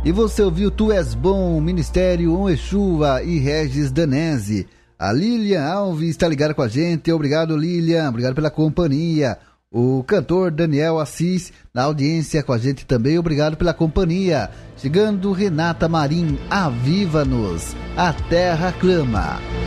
E você ouviu Tu És Bom, Ministério Onexua e Regis Danese. A Lilian Alves está ligada com a gente. Obrigado, Lilian. Obrigado pela companhia. O cantor Daniel Assis na audiência com a gente também. Obrigado pela companhia. Chegando Renata Marim, aviva-nos. A terra clama.